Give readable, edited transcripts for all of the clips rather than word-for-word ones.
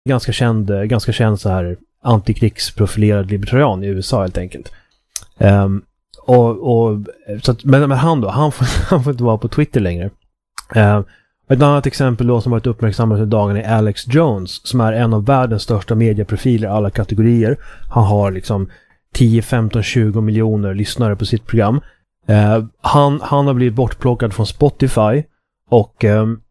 ganska känd så här antikrigsprofilerad libertarian i USA helt enkelt. Så att, men han får inte vara på Twitter längre. Ett annat exempel då som varit uppmärksammat i dagen är Alex Jones, som är en av världens största medieprofiler i alla kategorier. Han har liksom 10, 15, 20 miljoner lyssnare på sitt program. Han har blivit bortplockad från Spotify och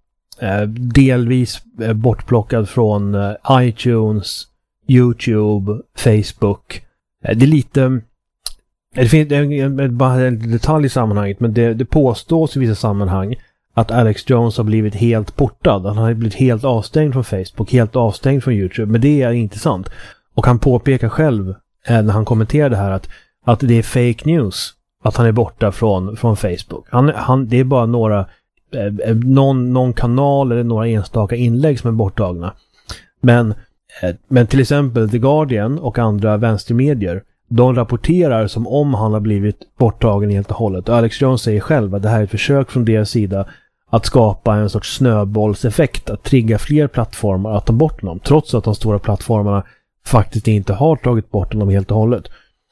delvis bortplockad från iTunes, YouTube, Facebook. Det är lite... Det finns bara en detalj i sammanhanget, men det påstås i vissa sammanhang att Alex Jones har blivit helt portad. Han har blivit helt avstängd från Facebook, helt avstängd från YouTube. Men det är inte sant. Och han påpekar själv när han kommenterar det här att det är fake news att han är borta från Facebook. Det är bara någon kanal eller några enstaka inlägg som är borttagna. Men till exempel The Guardian och andra vänstermedier, de rapporterar som om han har blivit borttagen helt och hållet. Och Alex Jones säger själv att det här är ett försök från deras sida att skapa en sorts snöbollseffekt, att trigga fler plattformar att ta bort dem, trots att de stora plattformarna faktiskt inte har tagit bort dem helt och hållet.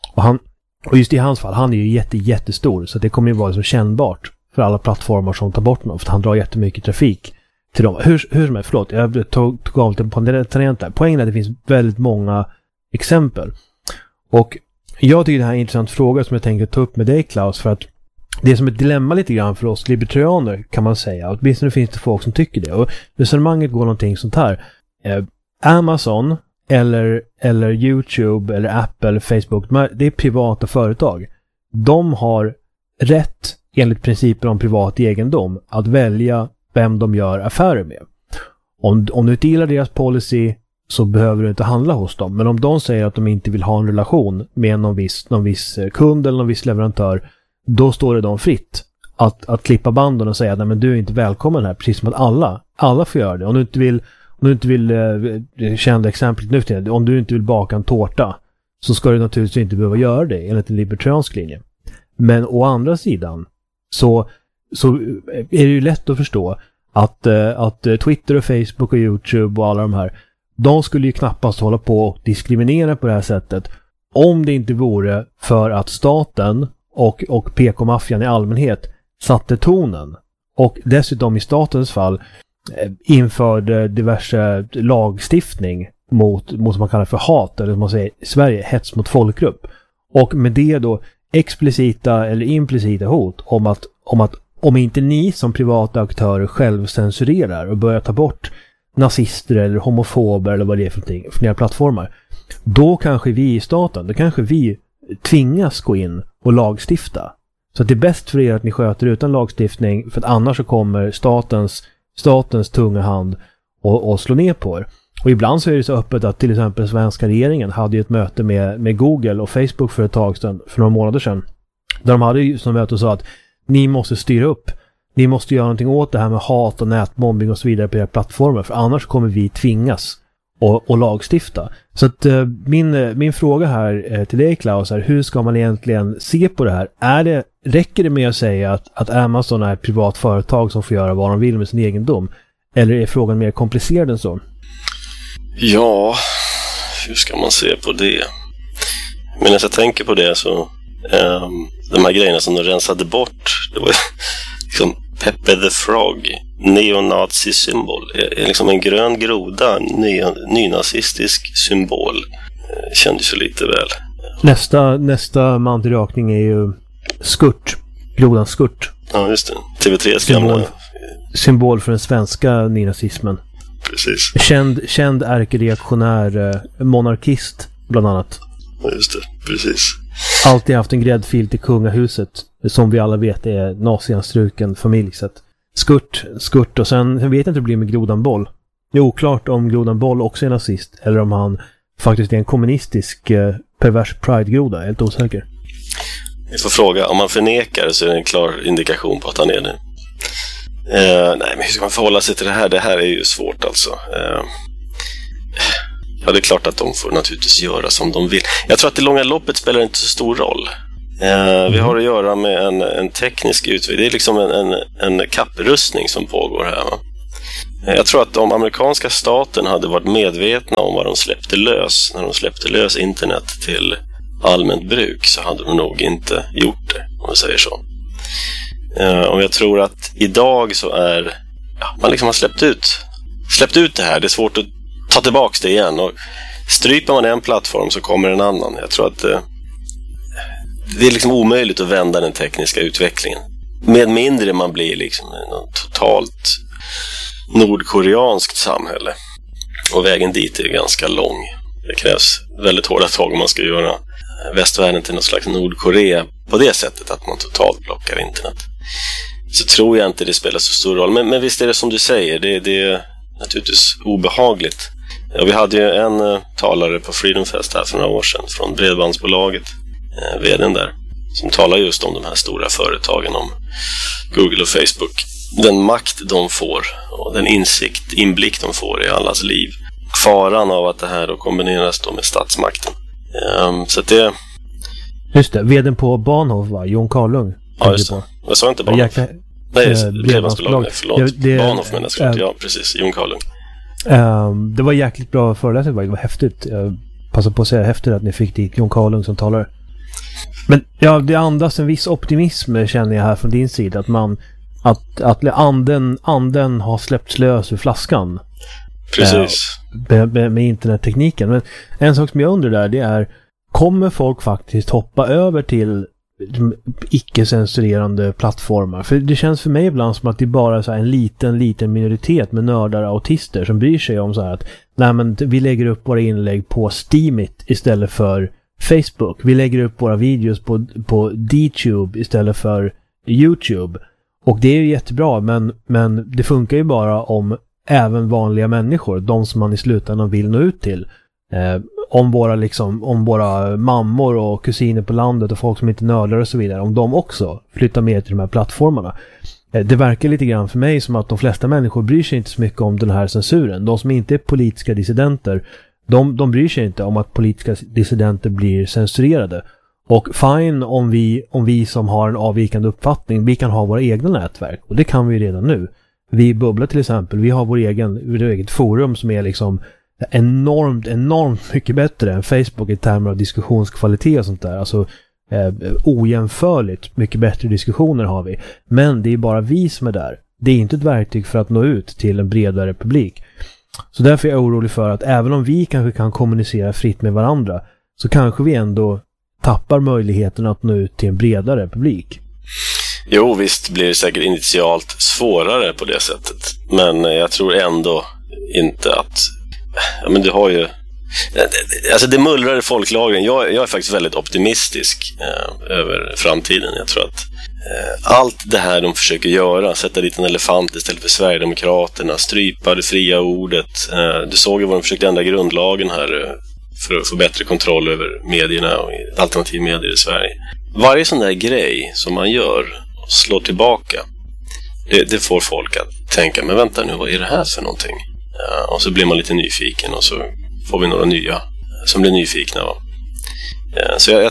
Och just i hans fall, han är ju jättestor, så det kommer ju vara så kännbart för alla plattformar som tar bort dem, för han drar jättemycket trafik till dem. Hur som helst, förlåt, jag tog av det på en tangent där. Poängen är att det finns väldigt många exempel. Och jag tycker det här är en intressant fråga som jag tänkte ta upp med dig, Klaus, för att det är som ett dilemma lite grann för oss libertarianer, kan man säga. Och åtminstone finns det folk som tycker det. Och resonemanget går någonting sånt här. Amazon eller YouTube eller Apple eller Facebook, det är privata företag. De har rätt, enligt principer om privat egendom, att välja vem de gör affärer med. Om du inte gillar deras policy så behöver du inte handla hos dem. Men om de säger att de inte vill ha en relation med någon viss kund eller någon viss leverantör, då står det dem fritt att klippa banden och säga att men du är inte välkommen här, precis som att alla får göra det. Om du inte vill kända exemplet nu till, om du inte vill baka en tårta, så ska du naturligtvis inte behöva göra det enligt en libertariansk linje. Men å andra sidan så är det ju lätt att förstå att Twitter och Facebook och YouTube och alla de här, de skulle ju knappast hålla på och diskriminera på det här sättet om det inte vore för att staten och PK-maffian i allmänhet satte tonen. Och dessutom i statens fall införde diverse lagstiftning mot som man kallar för hat, eller som man säger i Sverige, hets mot folkgrupp. Och med det då explicita eller implicita hot om att om inte ni som privata aktörer själv censurerar och börjar ta bort nazister eller homofober eller vad det är för någonting från era plattformar, då kanske vi i staten, då kanske vi tvingas gå in och lagstifta. Så att det är bäst för er att ni sköter utan lagstiftning, för att annars så kommer statens tunga hand och slå ner på er. Och ibland så är det så öppet att till exempel svenska regeringen hade ju ett möte med Google och Facebook för ett tag sedan, för några månader sedan, där de hade ju som möte och sa att ni måste styra upp. Ni måste göra någonting åt det här med hat och nätmobbing och så vidare på era plattformar, för annars kommer vi tvingas och lagstifta. Så att min fråga här till dig, Klaus, är hur ska man egentligen se på det här? Räcker det med att säga att Amazon är ett privat företag som får göra vad de vill med sin egendom? Eller är frågan mer komplicerad än så? Ja, hur ska man se på det? Men när jag tänker på det så de här grejerna som de rensade bort, det var liksom Pepe the Frog, neonazi-symbol, är liksom en grön groda, nynazistisk symbol. Kändes ju lite väl. Nästa man till rakning är ju Skurt, grodan Skurt. Ja, just det. TV3s gamla symbol för den svenska nynazismen. Precis. Känd ärkereaktionär monarkist bland annat. Ja, just det. Precis. Alltid haft en gräddfil till kungahuset, som vi alla vet är nazianstruken familjsätt. Skurt, och sen vet jag inte hur det blir med Grodan Boll. Det är oklart om Grodan Boll också är nazist eller om han faktiskt är en kommunistisk pervers pride-groda. Jag är helt osäker. Vi får fråga, om man förnekar så är det en klar indikation på att han är det. Nej, men hur ska man förhålla sig till det här? Det här är ju svårt alltså. Ja, det är klart att de får naturligtvis göra som de vill. Jag tror att det långa loppet spelar inte så stor roll. Vi har att göra med en teknisk utveckling. Det är liksom en kapprustning som pågår här. Va? Jag tror att om amerikanska staten hade varit medvetna om vad de släppte lös när de släppte lös internet till allmänt bruk, så hade de nog inte gjort det, om man säger så. Och jag tror att idag så är man liksom har släppt ut det här. Det är svårt att ta tillbaka det igen, och stryper man en plattform så kommer en annan. Jag tror att det är liksom omöjligt att vända den tekniska utvecklingen. Med mindre man blir liksom något totalt nordkoreanskt samhälle. Och vägen dit är ganska lång. Det krävs väldigt hårda tag om man ska göra västvärlden till något slags Nordkorea på det sättet att man totalt blockar internet. Så tror jag inte det spelar så stor roll. Men visst är det som du säger, det är naturligtvis obehagligt. Ja, vi hade ju en talare på Freedom Fest här för några år sedan från Bredbandsbolaget, vdn där, som talar just om de här stora företagen, om Google och Facebook. Den makt de får och den inblick de får i allas liv. Faran av att det här då kombineras då med statsmakten. Så att det... Just det, vdn på Bahnhof, va? Jon Karlung. Ja, just det. Jag sa inte Bahnhof. Nej, Bredbandsbolaget. Förlåt. Bahnhof menar jag. Ja, precis. Jon Karlung. Det var jäkligt bra föreläsning. Det var häftigt. Jag passar på att säga häftigt att ni fick dit Jon Karlung som talare. Men ja, det andas en viss optimism, känner jag här från din sida. Att man... Att anden har släppts lös ur flaskan. Precis. Med internettekniken. Men en sak som jag undrar där, det är, kommer folk faktiskt hoppa över till icke-censurerande plattformar? För det känns för mig ibland som att det är bara så här en liten minoritet med nördar och autister som bryr sig om så här att nej, men vi lägger upp våra inlägg på Steamit istället för Facebook. Vi lägger upp våra videos på DTube istället för YouTube. Och det är ju jättebra, men det funkar ju bara om även vanliga människor, de som man i slutändan vill nå ut till. Om våra mammor och kusiner på landet och folk som inte nördar och så vidare, om de också flyttar med till de här plattformarna. Det verkar lite grann för mig som att de flesta människor bryr sig inte så mycket om den här censuren. De som inte är politiska dissidenter, de bryr sig inte om att politiska dissidenter blir censurerade. Och fine om vi som har en avvikande uppfattning, vi kan ha våra egna nätverk. Och det kan vi redan nu. Vi i Bubbla till exempel, vi har vårt eget forum som är liksom enormt mycket bättre än Facebook i termer av diskussionskvalitet och sånt där. Alltså ojämförligt mycket bättre diskussioner har vi. Men det är bara vi som är där. Det är inte ett verktyg för att nå ut till en bredare publik. Så därför är jag orolig för att även om vi kanske kan kommunicera fritt med varandra, så kanske vi ändå tappar möjligheten att nå ut till en bredare publik. Jo, visst blir det säkert initialt svårare på det sättet. Men jag tror ändå inte att... Ja, men du har ju... Alltså det mullrar i folklagren. Jag är faktiskt väldigt optimistisk över framtiden. Jag tror att allt det här de försöker göra, sätta dit en elefant istället för Sverigedemokraterna, strypa det fria ordet. Du såg ju vad de försökte ändra grundlagen här för att få bättre kontroll över medierna och alternativ medier i Sverige. Varje sån där grej som man gör och slår tillbaka, det får folk att tänka, men vänta nu, vad är det här för någonting? Och så blir man lite nyfiken och så får vi några nya som blir nyfikna. Va? Så jag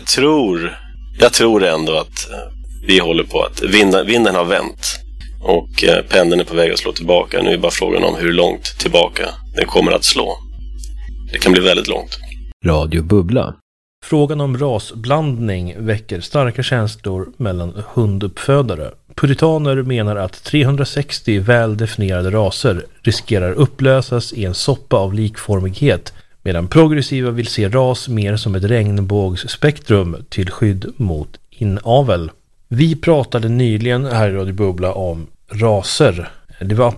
tror ändå att vi håller på att vinden har vänt och pendeln är på väg att slå tillbaka. Nu är bara frågan om hur långt tillbaka den kommer att slå. Det kan bli väldigt långt. Radio Bubbla. Frågan om rasblandning väcker starka känslor mellan hunduppfödare. Puritaner menar att 360 väldefinierade raser riskerar upplösas i en soppa av likformighet, medan progressiva vill se ras mer som ett regnbågsspektrum till skydd mot inavel. Vi pratade nyligen här i Radio Bubbla om raser. Det var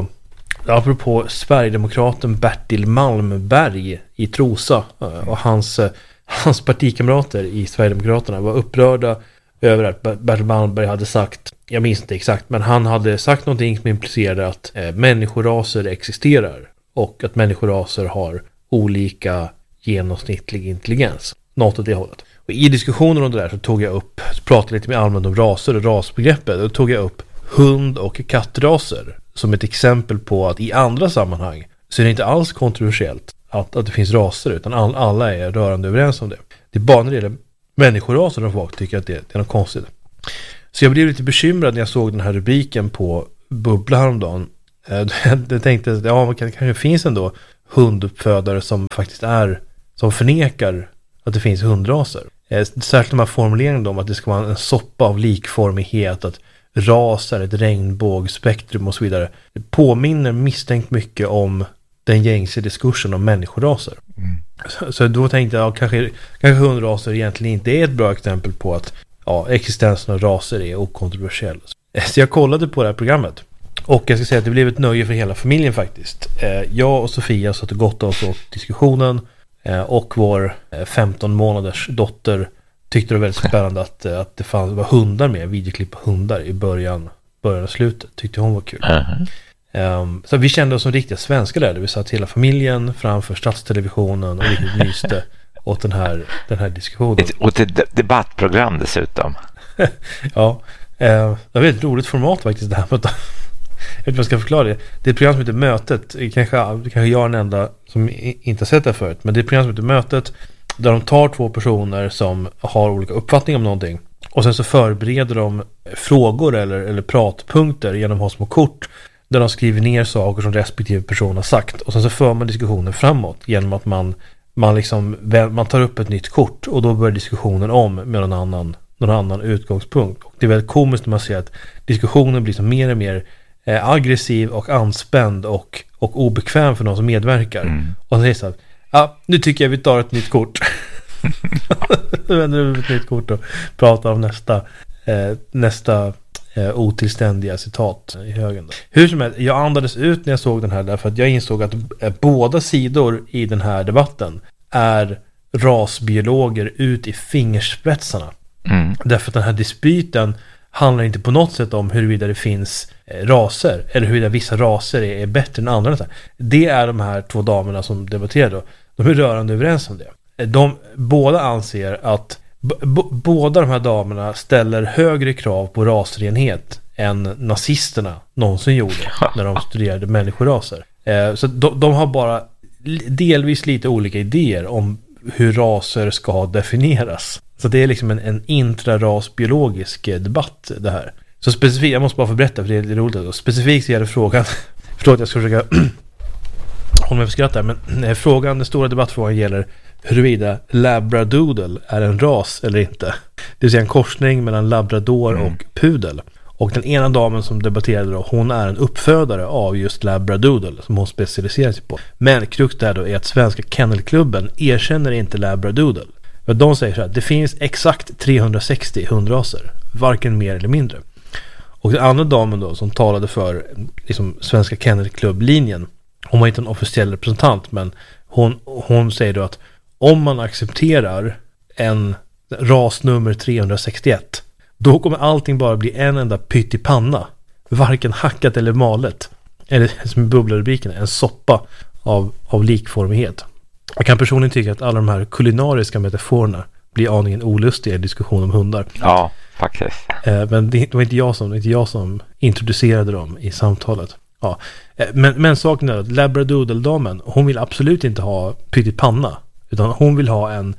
apropå Sverigedemokraten Bertil Malmberg i Trosa och hans partikamrater i Sverigedemokraterna var upprörda över att Bertil Malmberg hade sagt, jag minns inte exakt, men han hade sagt någonting som implicerade att människoraser existerar och att människoraser har olika genomsnittlig intelligens. Något åt det hållet. Och i diskussioner om det där så pratade lite mer allmänt om raser och rasbegreppet, och tog jag upp hund- och kattraser som ett exempel på att i andra sammanhang så är det inte alls kontroversiellt att det finns raser, utan alla är rörande överens om det. Det är bara när det gäller människoraser som folk tycker att det är något konstigt. Så jag blev lite bekymrad när jag såg den här rubriken på Bubbla häromdagen. Jag tänkte, ja, kanske finns ändå hunduppfödare som faktiskt som förnekar att det finns hundraser. Särskilt de här formuleringarna om att det ska vara en soppa av likformighet, att ras är ett regnbågspektrum och så vidare. Det påminner misstänkt mycket om den gängse diskursen om människoraser. Så då tänkte jag, kanske hundraser egentligen inte är ett bra exempel på att existensen av raser är okontroversiell. Så jag kollade på det här programmet. Och jag ska säga att det blev ett nöje för hela familjen faktiskt. Jag och Sofia satt och gottade oss åt diskussionen. Och vår 15 månaders dotter tyckte det var väldigt spännande att det var hundar med, videoklipp på hundar i början och slutet. Tyckte hon var kul. Så vi kände oss som riktiga svenskar där. Vi satt hela familjen framför statstelevisionen och riktigt myste åt den här diskussionen. Och ett debattprogram dessutom. Ja, det var ett roligt format faktiskt det här. Jag vet inte vad jag ska förklara det. Det är ett program som heter Mötet. Kanske jag är den enda som inte har sett det förut. Men det är ett program som heter Mötet, där de tar två personer som har olika uppfattningar om någonting. Och sen så förbereder de frågor eller pratpunkter genom att ha små kort där de skriver ner saker som respektive person har sagt. Och sen så för man diskussionen framåt genom att man tar upp ett nytt kort och då börjar diskussionen om med någon annan utgångspunkt. Och det är väldigt komiskt när man ser att diskussionen blir så mer och mer aggressiv och anspänd och obekväm för någon som medverkar. Och så säger så här, nu tycker jag vi tar ett nytt kort. Då vänder vi ett nytt kort och pratar om nästa otillständiga citat i högen. Hur som helst, jag andades ut när jag såg den här därför att jag insåg att båda sidor i den här debatten är rasbiologer ut i fingerspetsarna. Därför att den här dispyten handlar inte på något sätt om huruvida det finns raser eller huruvida vissa raser är bättre än andra. Det är de här två damerna som debatterar då. De är rörande överens om det. De båda anser att båda de här damerna ställer högre krav på rasrenhet än nazisterna någonsin gjorde när de studerade människoraser. Så de har bara delvis lite olika idéer om hur raser ska definieras. Så det är liksom en intrarasbiologisk debatt det här. Så specifikt, jag måste bara få berätta för det är roligt. Specifikt så är det frågan, förlåt jag ska försöka hålla mig för skratt här, men den stora debattfrågan gäller huruvida labradoodle är en ras eller inte. Det vill säga en korsning mellan labrador och pudel. Och den ena damen som debatterade då, hon är en uppfödare av just labradoodle som hon specialiserar sig på. Men krux där då är att Svenska Kennelklubben erkänner inte labradoodle. För de säger så här, det finns exakt 360 hundraser, varken mer eller mindre. Och den andra damen då som talade för liksom, Svenska Kennelklubb-linjen, hon var inte en officiell representant, men hon säger då att om man accepterar en rasnummer 361, då kommer allting bara bli en enda pyttipanna, varken hackat eller malet, eller som i bubblarubriken, en soppa av likformighet. Jag kan personligen tycka att alla de här kulinariska metaforerna blir aningen olustiga i diskussion om hundar. Ja, faktiskt. Men det var inte jag som introducerade dem i samtalet. Ja. Men saken är att labradoodle-damen, hon vill absolut inte ha pyttipanna, utan hon vill ha en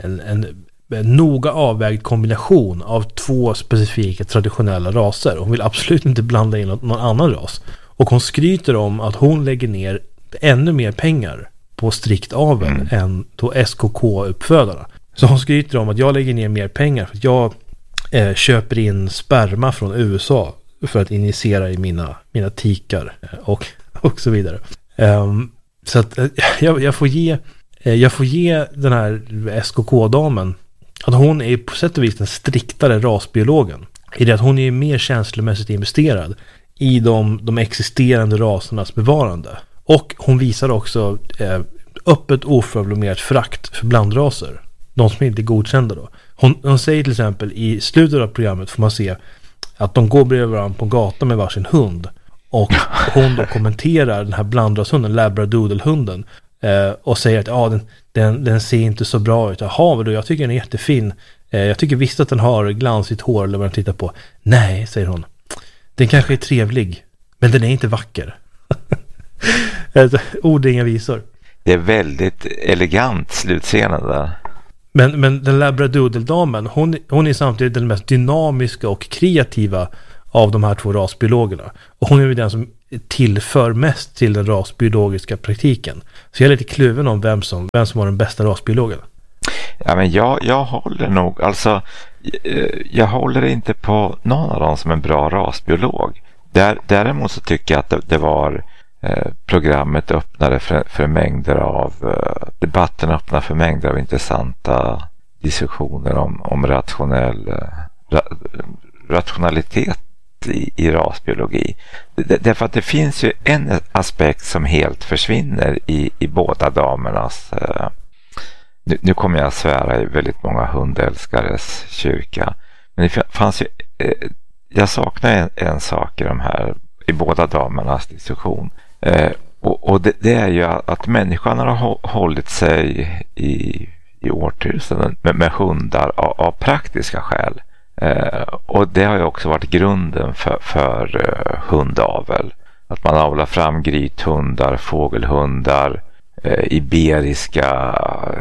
noga avvägd kombination av två specifika traditionella raser. Hon vill absolut inte blanda in någon annan ras. Och hon skryter om att hon lägger ner ännu mer pengar på strikt avel än då SKK-uppfödarna. Så hon skryter om att jag lägger ner mer pengar för att jag köper in sperma från USA för att injicera i mina tikar och så vidare. Så att jag får ge den här SKK-damen att hon är på sätt och vis den striktare rasbiologen. I det att hon är mer känslomässigt investerad i de existerande rasernas bevarande. Och hon visar också öppet oförblommerat förakt för blandraser. De som inte är godkända då. Hon säger till exempel i slutet av programmet får man se att de går bredvid varandra på gatan med varsin hund. Och hon då kommenterar den här blandrashunden, labradoodle-hunden, och säger att den ser inte så bra ut. Jaha, då jag tycker den är jättefin. Jag tycker visst att den har glansigt hår eller vad den tittar på. Nej, säger hon. Den kanske är trevlig, men den är inte vacker. Ord är inga visor. Det är väldigt elegant slutscenen där. Men den labradoodle-damen, hon är samtidigt den mest dynamiska och kreativa av de här två rasbiologerna. Och hon är den som tillför mest till den rasbiologiska praktiken. Så jag är lite kluven om vem som var den bästa rasbiologen. Ja, men jag håller nog, alltså jag håller inte på någon av dem som en bra rasbiolog. Däremot så tycker jag att det var programmet öppnade för mängder av debatten öppnar för mängder av intressanta diskussioner om rationalitet i rasbiologi. Därför att det finns ju en aspekt som helt försvinner i båda damernas nu kommer jag att svära i väldigt många hundälskares kyrka, men det fanns ju jag saknar en sak i de här i båda damernas diskussion och det är ju att människan har hållit sig i årtusenden med hundar av praktiska skäl. Och det har ju också varit grunden för hundavel. Att man avlar fram grythundar, fågelhundar, iberiska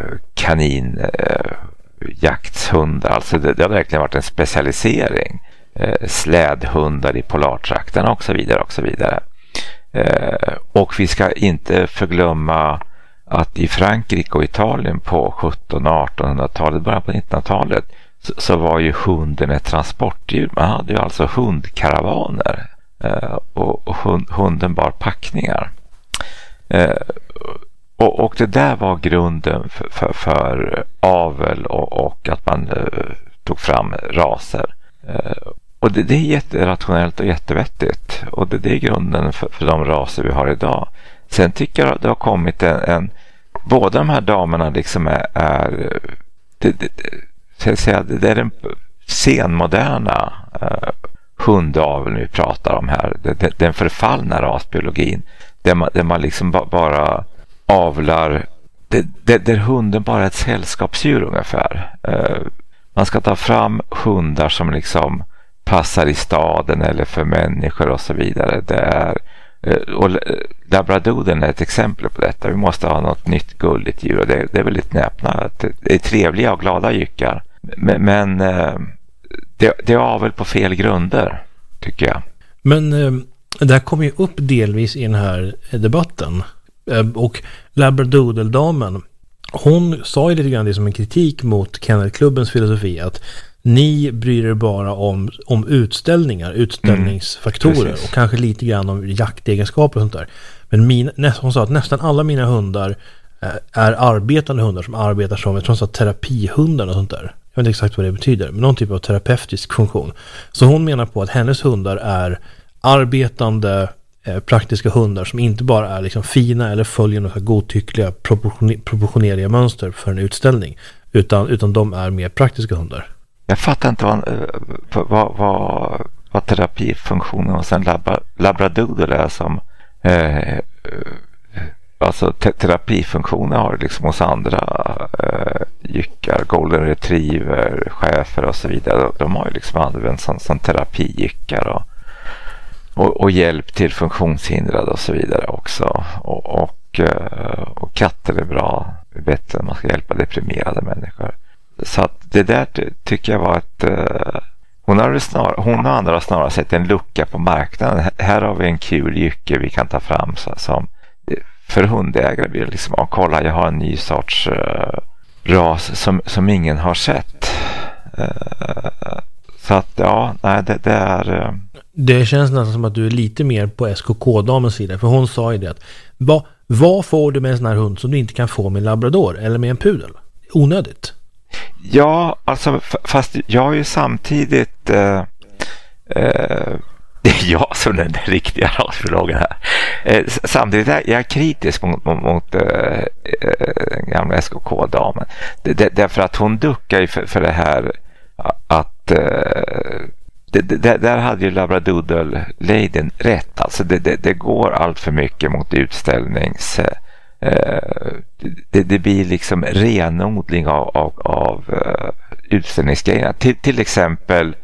kaninjaktshundar. Alltså det har verkligen varit en specialisering. Slädhundar i polartrakterna och så vidare och så vidare. Och vi ska inte förglömma att i Frankrike och Italien på 1700-1800-talet, början på 1900-talet så var ju hunden ett transportdjur. Man hade ju alltså hundkaravaner och hunden bar packningar. Och det där var grunden för avel och att man tog fram raser. Och det är jätterationellt och jättevettigt. Och det är grunden för de raser vi har idag. Sen tycker jag att det har kommit båda de här damerna liksom det är den senmoderna hundaveln vi pratar om här. Den förfallna rasbiologin. Där man liksom bara avlar där hunden bara är ett sällskapsdjur ungefär. Man ska ta fram hundar som liksom passar i staden eller för människor och så vidare. Och labradoodlen är ett exempel på detta. Vi måste ha något nytt gulligt djur och det är väldigt näpna. Det är trevliga och glada jyckar. Men det är väl på fel grunder, tycker jag. Men det här kommer ju upp delvis i den här debatten. Och labradoodle-damen, hon sa ju lite grann det som en kritik mot Kennelklubbens filosofi, att ni bryr er bara om utställningsfaktorer och kanske lite grann om jaktegenskaper och sånt där. Men hon sa att nästan alla mina hundar är arbetande hundar som arbetar som, jag tror hon sa terapihundar och sånt där. Jag vet inte exakt vad det betyder, men någon typ av terapeutisk funktion. Så hon menar på att hennes hundar är arbetande praktiska hundar som inte bara är liksom fina eller följer några godtyckliga proportionerliga mönster för en utställning, utan de är mer praktiska hundar. Jag fattar inte vad terapifunktionen och sen labradoodle är som alltså terapifunktioner har liksom hos andra jyckar, golden retriever, schäfer och så vidare. De har ju liksom använt som terapijyckar och hjälp till funktionshindrade och så vidare också. Och katter är bra, bättre än man ska hjälpa deprimerade människor. Så att det där tycker jag var ett hon och andra har snarare sett en lucka på marknaden. Här har vi en kul jycke vi kan ta fram som för hundägare blir det liksom, kolla, jag har en ny sorts ras som ingen har sett. Så att ja, nej, det är det känns nästan som att du är lite mer på SKK-damens sida, för hon sa ju det att vad får du med en sån här hund som du inte kan få med en labrador eller med en pudel? Onödigt. Ja, alltså fast jag är ju samtidigt det är jag som den riktiga rasbiologen här. Samtidigt är jag kritisk mot den gamla SKK-damen. Därför att hon duckar ju för det här att där hade ju labradoodle-ladyn rätt. Alltså det går allt för mycket mot utställnings det blir liksom renodling av utställningsgrejerna. Till exempel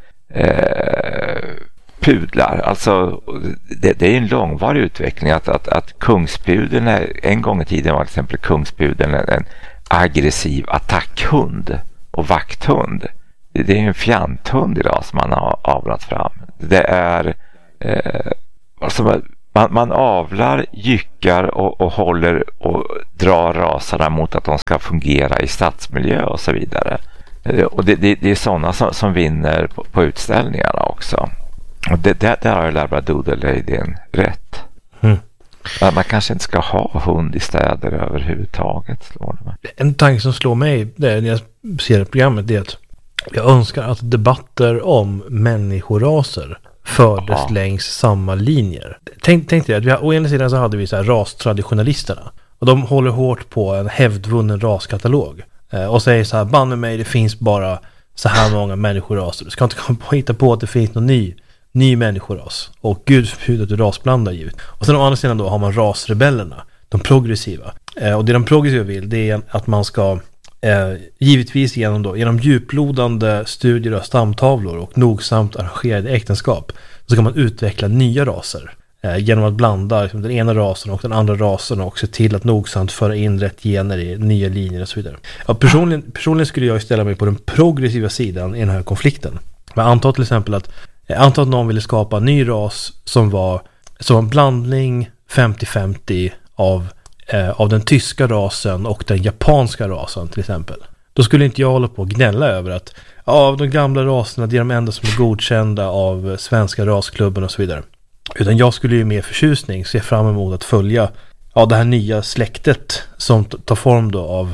pudlar. Alltså det är en långvarig utveckling att kungspudeln en gång i tiden var till exempel kungspudeln en aggressiv attackhund och vakthund. Det är en fjanthund idag som man har avlat fram. Det är alltså Man avlar, jyckar och håller och drar raserna mot att de ska fungera i stadsmiljö och så vidare. Och det är sådana som vinner på utställningarna också. Och där har labradoodle-idén rätt. Man kanske inte ska ha hund i städer överhuvudtaget. Slår det mig. En tanke som slår mig när jag ser programmet är att jag önskar att debatter om människoraser fördes längs samma linjer. Tänk dig att vi å ena sidan så hade vi så här rastraditionalisterna. Och de håller hårt på en hävdvunnen raskatalog. Och säger så här, banne mig, det finns bara så här många människoraser. Du ska inte hitta på att det finns någon ny människoras. Och Gud förbjuder att du rasblandar givet. Och sen å andra sidan då har man rasrebellerna, de progressiva. Och det de progressiva vill, det är att man ska givetvis genom djuplodande studier av stamtavlor och nogsamt arrangerade äktenskap så ska man utveckla nya raser genom att blanda liksom, den ena rasen och den andra rasen och se till att nogsamt föra in rätt gener i nya linjer och så vidare. Ja, personligen skulle jag ställa mig på den progressiva sidan i den här konflikten. Men anta till exempel att någon ville skapa en ny ras som var en blandning 50-50 av den tyska rasen och den japanska rasen till exempel. Då skulle inte jag hålla på och gnälla över att de gamla raserna, det är de enda som är godkända av svenska rasklubben och så vidare. Utan jag skulle ju med förtjusning se fram emot att följa det här nya släktet som tar form då av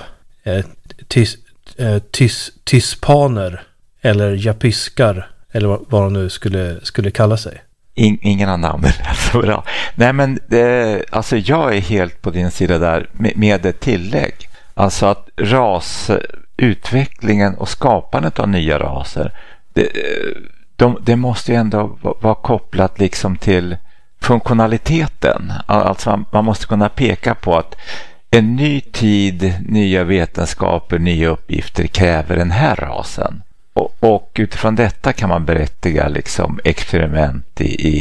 tyspaner eller japyskar eller vad de nu skulle kalla sig. Ingen av namnen är så bra. Nej, men alltså jag är helt på din sida där med ett tillägg. Alltså att rasutvecklingen och skapandet av nya raser, det måste ju ändå vara kopplat liksom till funktionaliteten. Alltså man måste kunna peka på att en ny tid, nya vetenskaper, nya uppgifter kräver den här rasen. Och utifrån detta kan man berättiga liksom experiment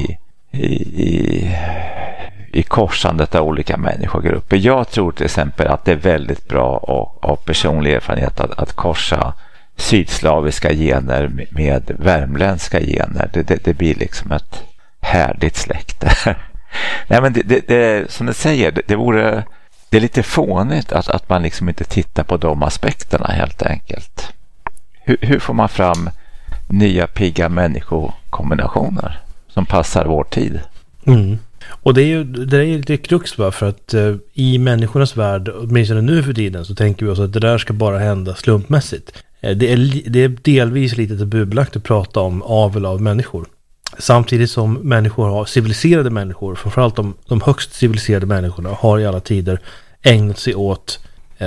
i korsandet av olika människogrupper. Jag tror till exempel att det är väldigt bra av personlig erfarenhet att korsa sydslaviska gener med värmländska gener. Det blir liksom ett härligt släkte. Nej, men det som du säger, det är lite fånigt att man liksom inte tittar på de aspekterna helt enkelt. Hur får man fram nya pigga människokombinationer som passar vår tid? Och det är lite krux bara för att i människornas värld, åtminstone nu för tiden, så tänker vi oss att det där ska bara hända slumpmässigt. Det är delvis lite tabubelagt att prata om avel av människor. Samtidigt som människor har, civiliserade människor, framförallt de högst civiliserade människorna, har i alla tider ägnat sig åt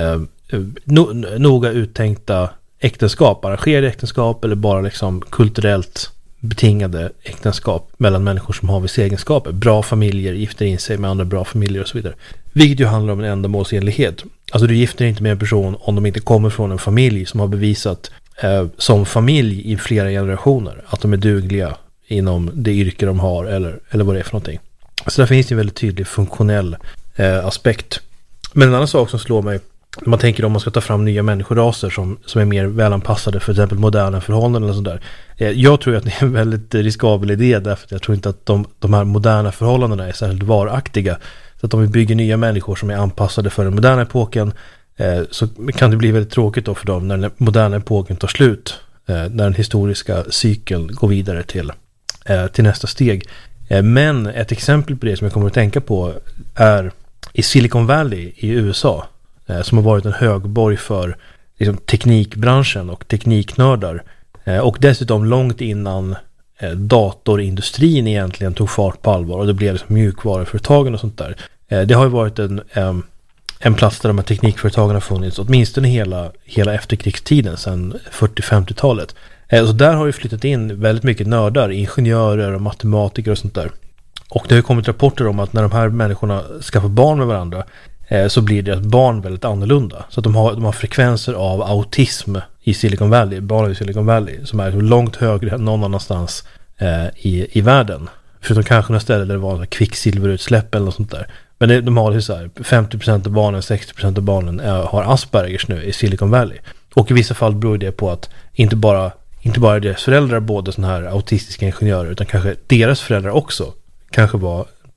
noga uttänkta äktenskap, arrangerade äktenskap eller bara liksom kulturellt betingade äktenskap mellan människor som har vissa egenskaper. Bra familjer gifter in sig med andra bra familjer och så vidare. Vilket ju handlar om en ändamålsenlighet. Alltså du gifter inte med en person om de inte kommer från en familj som har bevisat som familj i flera generationer att de är dugliga inom det yrke de har eller vad det är för någonting. Så där finns det en väldigt tydlig funktionell aspekt. Men en annan sak som slår mig när man tänker om man ska ta fram nya människoraser som är mer välanpassade för exempel moderna förhållanden eller sådär. Jag tror att det är en väldigt riskabel idé därför att jag tror inte att de här moderna förhållandena är särskilt varaktiga. Så att om vi bygger nya människor som är anpassade för den moderna epoken så kan det bli väldigt tråkigt då för dem när den moderna epoken tar slut. När den historiska cykeln går vidare till nästa steg. Men ett exempel på det som jag kommer att tänka på är i Silicon Valley i USA. Som har varit en högborg för liksom, teknikbranschen och tekniknördar. Och dessutom långt innan datorindustrin egentligen tog fart på allvar och det blev liksom mjukvaruföretagen och sånt där. Det har ju varit en plats där de här teknikföretagen har funnits åtminstone hela efterkrigstiden sedan 40-50-talet. Så där har ju flyttat in väldigt mycket nördar, ingenjörer och matematiker och sånt där. Och det har ju kommit rapporter om att när de här människorna skaffar barn med varandra så blir deras barn väldigt annorlunda. Så att de har frekvenser av autism i Silicon Valley, barn i Silicon Valley, som är långt högre än någon annanstans i världen. Förutom kanske några ställen där det var kvicksilverutsläpp eller något sånt där. Men de har ju så här, 50% av barnen, 60% av barnen har Aspergers nu i Silicon Valley. Och i vissa fall beror det på att inte bara deras föräldrar både såna här autistiska ingenjörer utan kanske deras föräldrar också kanske var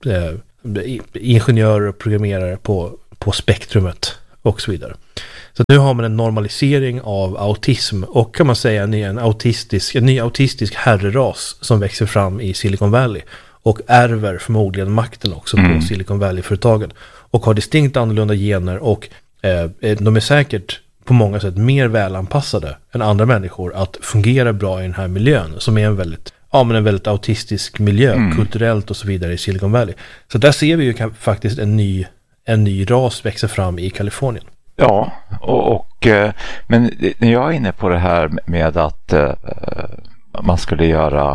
ingenjörer och programmerare på spektrumet och så vidare. Så nu har man en normalisering av autism och kan man säga en ny autistisk herreras som växer fram i Silicon Valley och ärver förmodligen makten också på Silicon Valley-företagen och har distinkt annorlunda gener och de är säkert på många sätt mer välanpassade än andra människor att fungera bra i den här miljön som är en väldigt autistisk miljö kulturellt och så vidare i Silicon Valley. Så där ser vi ju faktiskt en ny ras växa fram i Kalifornien. Ja, men när jag är inne på det här med att man skulle göra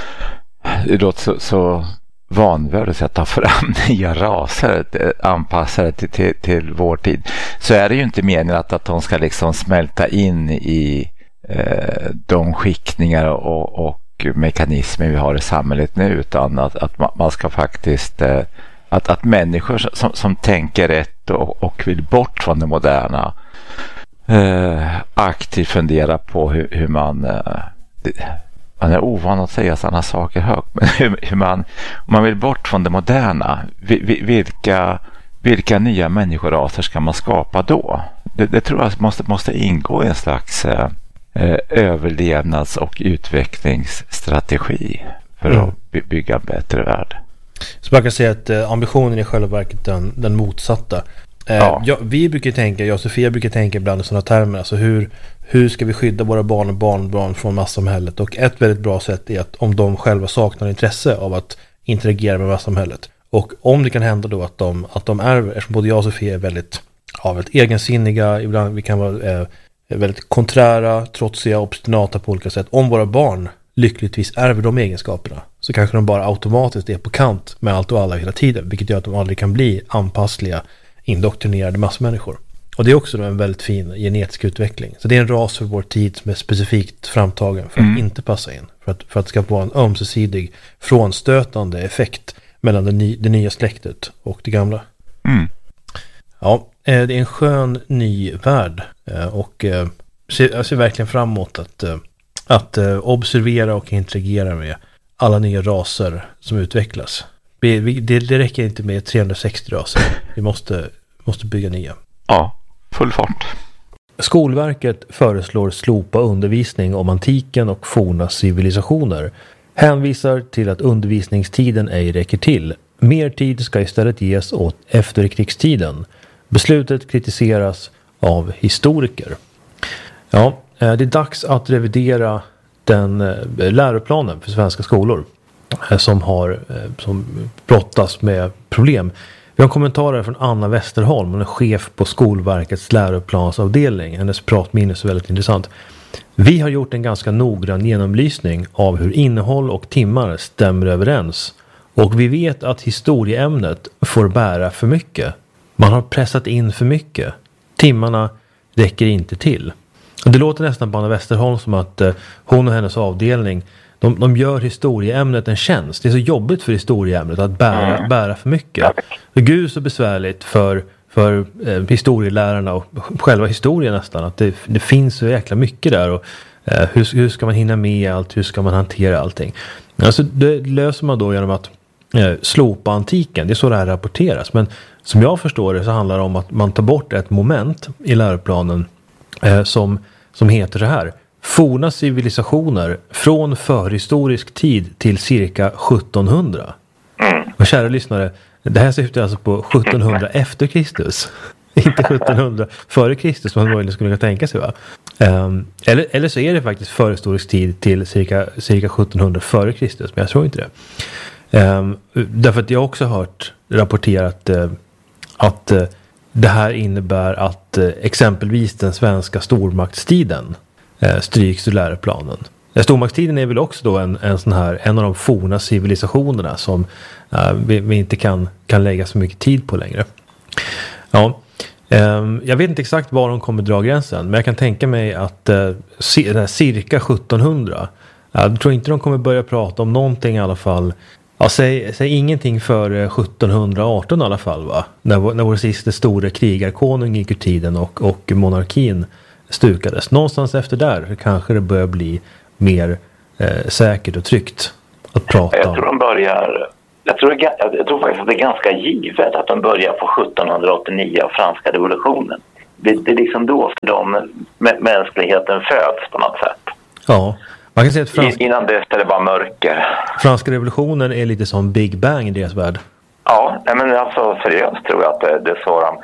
så vanvördigt att ta fram nya raser anpassade till vår tid, så är det ju inte meningen att de ska liksom smälta in i de skiktningar och mekanismer vi har i samhället nu, utan att man ska faktiskt att människor som tänker rätt och vill bort från det moderna aktivt fundera på hur man är ovan att säga sådana saker högt, men hur man, om man vill bort från det moderna, vilka nya människoraser ska man skapa då? Det tror jag måste ingå i en slags överlevnads- och utvecklingsstrategi för att bygga en bättre värld. Så man kan säga att ambitionen är själva verket den motsatta. Jag och Sofia brukar tänka ibland i sådana termer, alltså hur ska vi skydda våra barn och barnbarn från massamhället? Och ett väldigt bra sätt är att om de själva saknar intresse av att interagera med massamhället. Och om det kan hända då att de ärver, eftersom både jag och Sofia är väldigt egensinniga, ibland vi kan vara väldigt konträra, trotsiga, obstinata på olika sätt. Om våra barn lyckligtvis ärver de egenskaperna så kanske de bara automatiskt är på kant med allt och alla hela tiden, vilket gör att de aldrig kan bli anpassliga, indoktrinerade massmänniskor. Och det är också en väldigt fin genetisk utveckling. Så det är en ras för vår tid som är specifikt framtagen för att inte passa in. För att det ska vara en ömsesidig frånstötande effekt mellan det nya släktet och det gamla. Ja, det är en skön ny värld och jag ser verkligen fram emot att observera och interagera med alla nya raser som utvecklas. Det räcker inte med 360 raser. Vi måste bygga nya. Ja, full fart. Skolverket föreslår slopa undervisning om antiken och forna civilisationer. Hänvisar till att undervisningstiden ej räcker till. Mer tid ska istället ges åt efterkrigstiden. Beslutet kritiseras av historiker. Ja, det är dags att revidera den läroplanen för svenska skolor som brottas med problem. Vi har kommentarer från Anna Westerholm, hon är chef på Skolverkets läroplansavdelning. Hennes pratminne är väldigt intressant. Vi har gjort en ganska noggrann genomlysning av hur innehåll och timmar stämmer överens. Och vi vet att historieämnet får bära för mycket. Man har pressat in för mycket. Timmarna räcker inte till. Och det låter nästan på Anna Westerholm som att hon och hennes avdelning de gör historieämnet en tjänst. Det är så jobbigt för historieämnet att bära för mycket. Det är gud så besvärligt för historielärarna och själva historien nästan. Att det finns så jäkla mycket där. Och hur ska man hinna med allt? Hur ska man hantera allting? Alltså det löser man då genom att slopa antiken. Det är så det här rapporteras. Men som jag förstår det så handlar det om att man tar bort ett moment i läroplanen som heter så här: forna civilisationer från förhistorisk tid till cirka 1700. Och kära lyssnare, det här syftar alltså på 1700 efter Kristus. Inte 1700 före Kristus som man möjligen skulle kunna tänka sig, va? Eller så är det faktiskt förhistorisk tid till cirka 1700 före Kristus, men jag tror inte det. Därför att jag också hört rapporterat att det här innebär att exempelvis den svenska stormaktstiden stryks ur läroplanen. Stormaktstiden är väl också då en av de forna civilisationerna som vi inte kan lägga så mycket tid på längre. Ja, jag vet inte exakt var de kommer dra gränsen, men jag kan tänka mig att cirka 1700, jag tror inte de kommer börja prata om någonting i alla fall. Ja, säg ingenting för 1718 i alla fall, va? När vår sista stora krigarkonung gick ur tiden och monarkin stukades. Någonstans efter där kanske det börjar bli mer säkert och tryggt att prata om. Jag tror de börjar jag tror faktiskt att det är ganska givet att de börjar på 1789 av franska revolutionen. Det är liksom då för mänskligheten föds på något sätt. Ja, man kan säga att innan dess är det bara mörker. Franska revolutionen är lite som Big Bang i deras värld. Ja, men alltså seriöst tror jag att det är så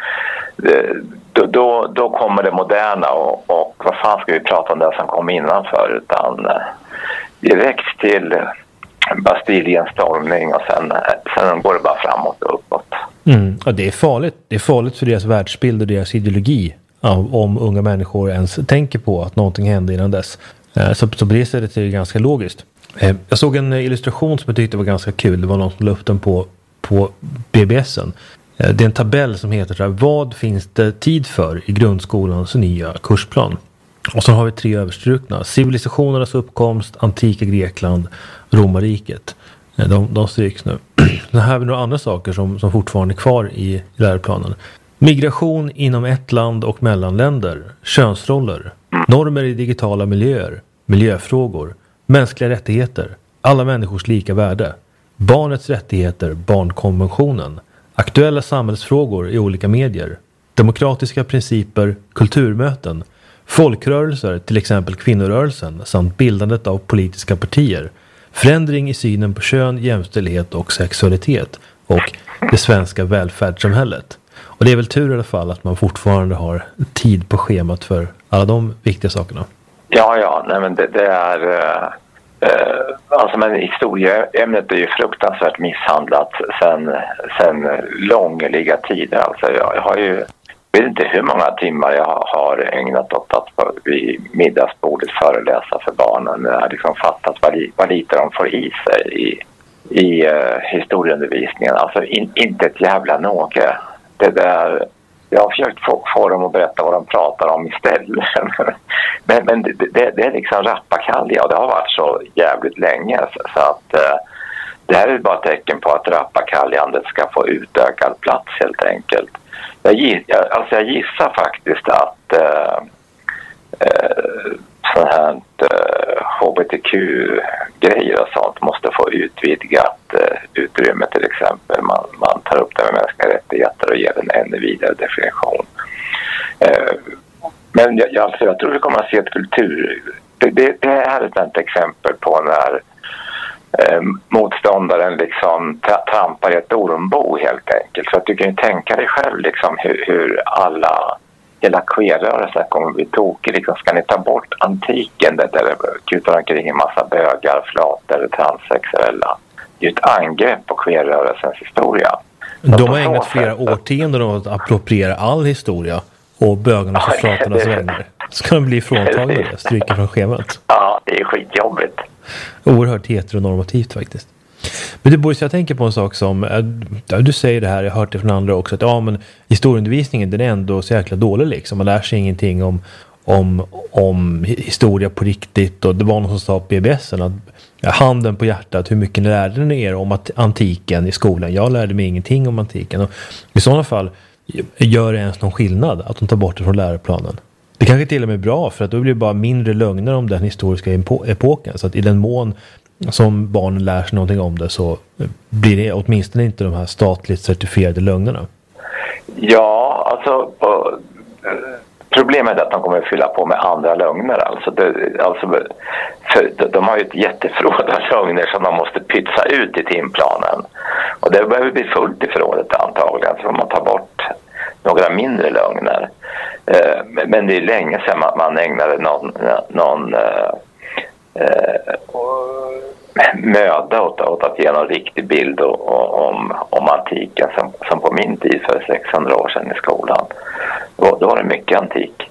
då kommer det moderna och vad fan ska vi prata om det som kom innanför, utan direkt till Bastiljens stormning och sen går det bara framåt och uppåt. Ja, det är farligt. Det är farligt för deras världsbild och deras ideologi om unga människor ens tänker på att någonting hände innan dess. Så på det sättet är det ganska logiskt. Jag såg en illustration som jag tyckte var ganska kul. Det var någon som la upp den på BBSen. Det är en tabell som heter så här: vad finns det tid för i grundskolans nya kursplan? Och så har vi 3 överstrukna: civilisationernas uppkomst, antika Grekland, romarriket. De stryks nu. Sen här har vi några andra saker som fortfarande är kvar i läroplanen. Migration inom ett land och mellanländer, könsroller, normer i digitala miljöer, miljöfrågor, mänskliga rättigheter, alla människors lika värde, barnets rättigheter, barnkonventionen, aktuella samhällsfrågor i olika medier, demokratiska principer, kulturmöten, folkrörelser, till exempel kvinnorörelsen, samt bildandet av politiska partier, förändring i synen på kön, jämställdhet och sexualitet och det svenska välfärdssamhället. Och det är väl tur i alla fall att man fortfarande har tid på schemat för alla de viktiga sakerna. Ja, nej men det är alltså, men historieämnet är ju fruktansvärt misshandlat sen långliga tider. Alltså jag har ju, jag vet inte hur många timmar jag har ägnat åt att vid middagsbordet föreläsa för barnen. Jag har liksom fattat vad lite de får i sig i historieundervisningen. Alltså inte ett jävla något. Det där, jag har försökt få dem att berätta vad de pratar om istället. men det är liksom rappakalja, och det har varit så jävligt länge. Så att det här är bara ett tecken på att rappakaljandet ska få utökad plats helt enkelt. Jag gissar faktiskt att sån här HBTQ-grejer och sånt måste få utvidgat utrymme till exempel. Man tar upp det med mänskliga rättigheter och ger en ännu vidare definition. Men jag tror vi kommer att se ett kultur... Det här är ett exempel på när motståndaren liksom trampar i ett ormbo helt enkelt. Så att du kan ju tänka dig själv liksom hur hela queerrörelsen kommer att bli tokig. Liksom, ska ni ta bort antiken där det kutar omkring en massa bögar, flator, transsexuella? Det är ju ett angrepp på queerrörelsens historia. De har ägnat flera årtionden åt att appropriera all historia och bögarnas och flatornas vägnar. Ska de bli fråntagna det? Stryka från schemat? Ja, det är skitjobbigt. Oerhört heteronormativt faktiskt. Men du Boris, jag tänker på en sak som du säger det här, jag har hört det från andra också, att ja, men historieundervisningen den är ändå så jäkla dålig liksom. Man lär sig ingenting om historia på riktigt, och det var någon som sa på BBSen att handen på hjärtat, hur mycket lärde ni er om antiken i skolan? Jag lärde mig ingenting om antiken, och i sådana fall gör det ens någon skillnad att de tar bort det från läroplanen. Det kanske till och med är bra, för att då blir det bara mindre lögner om den historiska epoken, så att i den mån som barnen lär sig någonting om det så blir det åtminstone inte de här statligt certifierade lögnerna. Ja, alltså problemet är att de kommer att fylla på med andra lögner. För de har ju ett jätteförråd av lögner som de måste pytsa ut i timplanen. Och det behöver bli fullt i förrådet antagligen, så man tar bort några mindre lögner. Men det är länge sedan man ägnade någon möda åt att ge någon riktig bild om antiken som på min tid för 600 år sedan i skolan. Då var det mycket antik.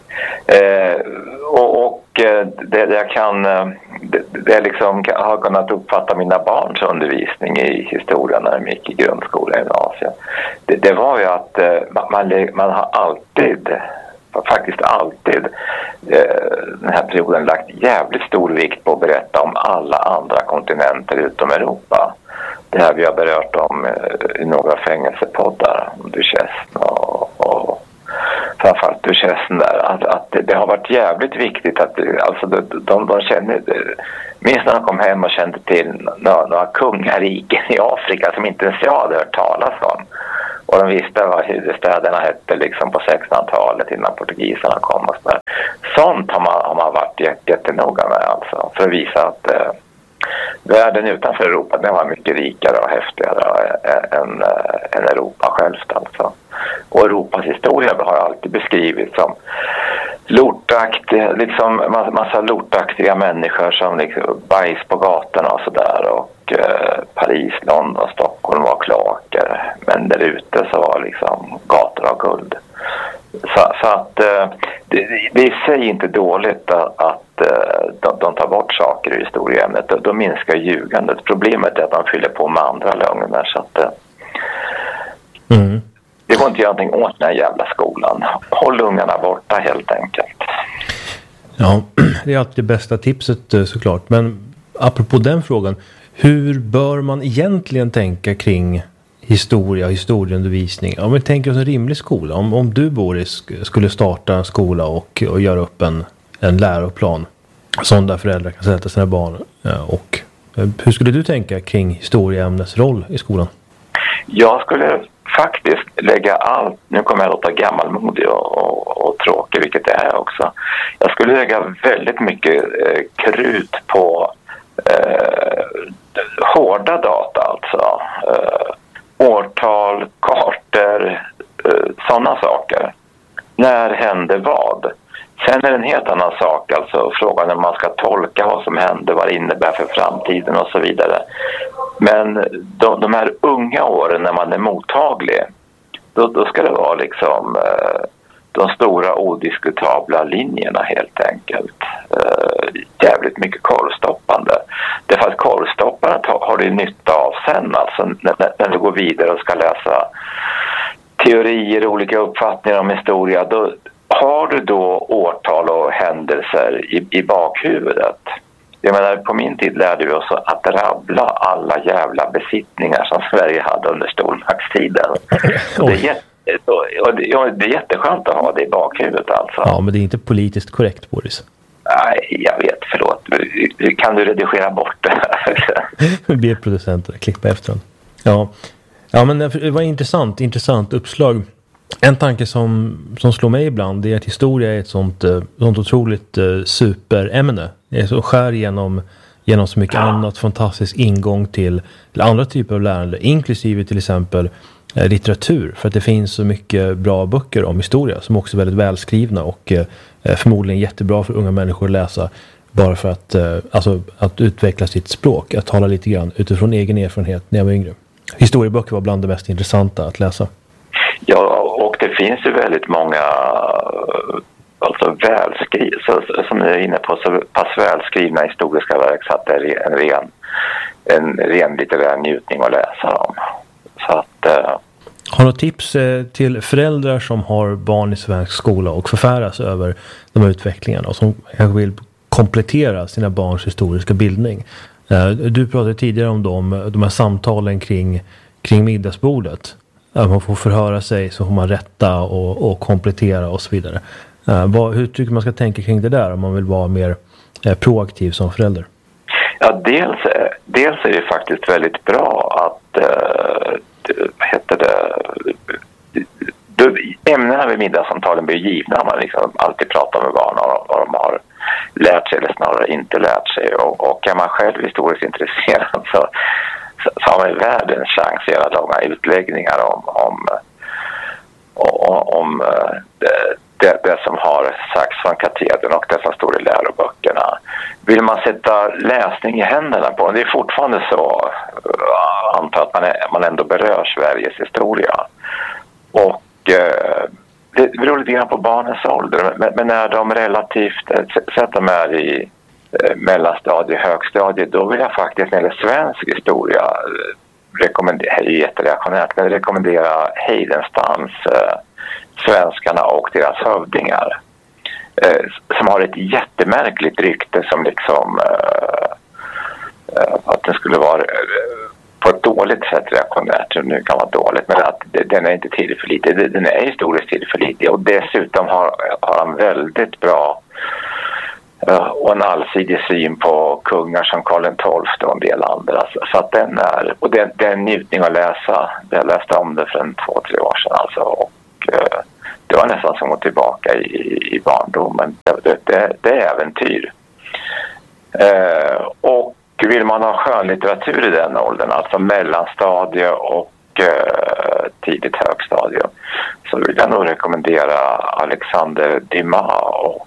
Det liksom har kunnat uppfatta mina barns undervisning i historia när de gick i grundskola och gymnasiet. Det var ju att man har alltid den här perioden lagt jävligt stor vikt på att berätta om alla andra kontinenter utom Europa. Det här vi har berört om i några fängelsepoddar, om Duchess och framförallt duchessen där, att det har varit jävligt viktigt att alltså de känner, minst när de kom hem och kände till några kungariken i Afrika som inte ens jag hade hört talas om. Och de visste vad huvudstäderna hette liksom på 1600-talet innan portugiserna kom och sådär. Sånt har man varit jättenoga med alltså, för att visa att världen utanför Europa, den var mycket rikare och häftigare än Europa självt alltså. Och Europas historia har alltid beskrivits som lortaktiga, liksom massa lortaktiga människor som liksom bajs på gatorna och sådär, och Paris, London, Stockholm var kloaker, men där ute så var liksom gator av guld. Så att det är i sig inte dåligt att de tar bort saker i historieämnet. Då minskar ljugandet. Problemet är att de fyller på med andra lögner, så att det går inte att göra någonting åt den här jävla skolan. Håll ungarna borta helt enkelt. Ja, det är alltid det bästa tipset såklart. Men apropå den frågan, hur bör man egentligen tänka kring historieundervisning? Om vi tänker oss en rimlig skola. Om du, Boris, skulle starta en skola och göra upp en läroplan som där föräldrar kan sätta sina barn. Och hur skulle du tänka kring historieämnets roll i skolan? Jag skulle faktiskt lägga allt, nu kommer jag låta gammalmodig och tråkig, vilket det är också. Jag skulle lägga väldigt mycket krut på hårda data alltså. Årtal, kartor, sådana saker. När hände vad? Sen är det en helt annan sak, alltså frågan om man ska tolka vad som hände, vad det innebär för framtiden och så vidare. Men de här unga åren när man är mottaglig, då ska det vara liksom de stora odiskutabla linjerna helt enkelt. Jävligt mycket korvstoppande. Därför att korvstoppandet har du nytta av sen, alltså när du går vidare och ska läsa teorier och olika uppfattningar om historia. Då har du då årtal och händelser i bakhuvudet. Jag menar, på min tid lärde vi oss att rabbla alla jävla besittningar som Sverige hade under stormaktstiden. Det är jätteskönt att ha det i bakhuvudet alltså. Ja, men det är inte politiskt korrekt, Boris. Nej, jag vet, förlåt. Kan du redigera bort det här? Vi ber producenterna klippa efter den. Ja, men det var intressant uppslag. En tanke som slår mig ibland är att historia är ett sånt otroligt superämne. Det är så skär genom så mycket annat, fantastisk ingång till andra typer av lärande, inklusive till exempel litteratur, för att det finns så mycket bra böcker om historia som också är väldigt välskrivna och förmodligen jättebra för unga människor att läsa, bara för att utveckla sitt språk, att tala lite grann utifrån egen erfarenhet när jag var yngre. Historieböcker var bland det mest intressanta att läsa. Ja, och det finns ju väldigt många alltså som ni är inne på, så pass välskrivna historiska verk så att det är en ren litterär njutning att läsa dem. Så att har du tips till föräldrar som har barn i svensk skola och förfäras över de här utvecklingarna och som kanske vill komplettera sina barns historiska bildning? Du pratade tidigare om de här samtalen kring middagsbordet. Man får förhöra sig, så får man rätta och komplettera och så vidare. Hur tycker man ska tänka kring det där om man vill vara mer proaktiv som förälder? Ja, dels är det faktiskt väldigt bra att ämnena vid middagssamtalen blir givna. Man liksom alltid pratar med barn om vad de har lärt sig eller snarare inte lärt sig. Och är man själv historiskt intresserad så har man världens chans att göra långa utläggningar om det som har sagts från katedern och det som står i läroböckerna. Vill man sätta läsning i händerna på, det är fortfarande så, antar att man ändå berör Sveriges historia. Och det beror lite grann på barnens ålder, men när de relativt sett de är i mellanstadie, högstadie, då vill jag faktiskt när det är svensk historia rekommendera Heidenstams Svenskarna och deras hövdingar, som har ett jättemärkligt rykte som liksom att den skulle vara på ett dåligt sätt reaktionärt, som nu kan vara dåligt, men att den är inte tillförlitlig. Den är historiskt tillförlitlig, och dessutom har han väldigt bra och en allsidig syn på kungar som Karl XII och en del andra. Så att den är, och det är en njutning att läsa. Jag läste om det för 2-3 år sedan alltså, och det var nästan som att gå tillbaka i barndomen. Det är äventyr. Och vill man ha skönlitteratur i den åldern, alltså mellanstadie och tidigt högstadium, så vill jag nog rekommendera Alexander Dumas och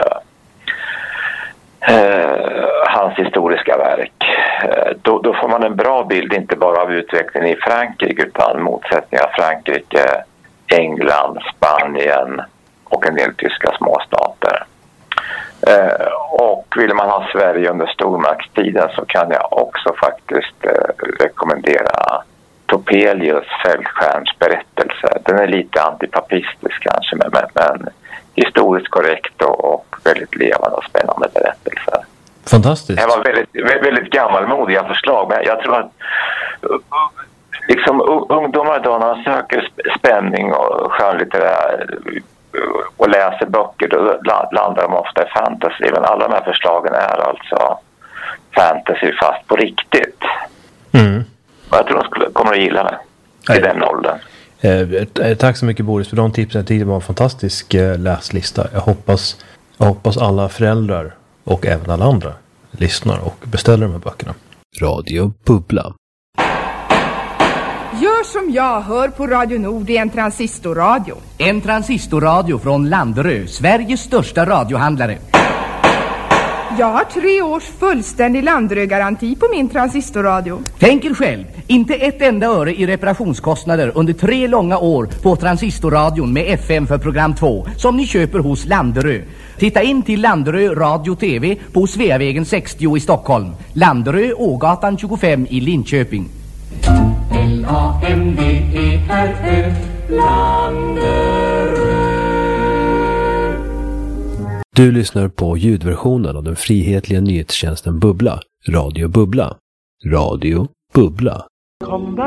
hans historiska verk. Då får man en bra bild inte bara av utvecklingen i Frankrike, utan motsättningar Frankrike, England, Spanien och en del tyska småstater. Och vill man ha Sverige under stormaktstiden, så kan jag också faktiskt rekommendera Topelius Fältskärns berättelse. Den är lite antipapistisk kanske, men historiskt korrekt och väldigt levande och spännande berättelse. Fantastiskt. Det var väldigt gammalmodiga förslag, men jag tror att liksom ungdomar idag, när de söker spänning och skönlitterär och läser böcker, då landar de ofta i fantasy. Men alla de här förslagen är alltså fantasy fast på riktigt. Och jag tror de kommer att gilla det i den åldern. Tack så mycket, Boris, för de tipsen. Det var en fantastisk läslista. Jag hoppas alla föräldrar och även alla andra lyssnar och beställer de här böckerna. Radio Bubbla. Gör som jag, hör på Radio Nord i en transistorradio. En transistorradio från Landerö, Sveriges största radiohandlare. Jag har 3 års fullständig Landerö-garanti på min transistorradio. Tänk er själv, inte ett enda öre i reparationskostnader under 3 långa år på transistorradion med FM för program 2 som ni köper hos Landerö. Titta in till Landerö Radio TV på Sveavägen 60 i Stockholm. Landerö, Ågatan 25 i Linköping. Landerö, Landerö. Du lyssnar på ljudversionen av den frihetliga nyhetstjänsten Bubbla. Radio Bubbla. Radio Bubbla.